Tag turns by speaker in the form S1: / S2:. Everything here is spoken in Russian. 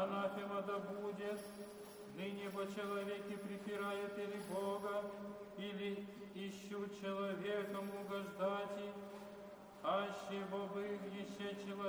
S1: Анафема да будет, ныне во человеке препирают или Бога, или ищут человеком угождать, аще бо бы еще человек.